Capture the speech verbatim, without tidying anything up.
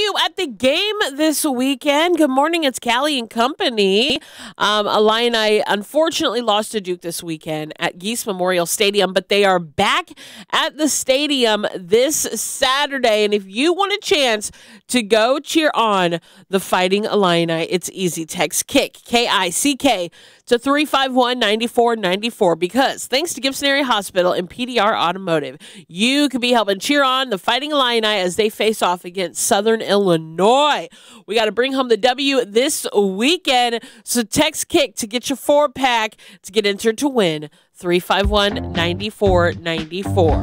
you at the game this weekend. Good morning. It's Callie and company. Um, Illini unfortunately lost to Duke this weekend at Geese Memorial Stadium, but they are back at the stadium this Saturday. And if you want a chance to go cheer on the Fighting Illini, it's easy. Text KICK, K I C K, to three five one, nine four nine four, because thanks to Gibson Area Hospital and P D R Automotive, you could be helping cheer on the Fighting Illini as they face off against Southern Illinois. We got to bring home the W this weekend, so text KICK to get your four-pack to get entered to win three five one, nine four nine four.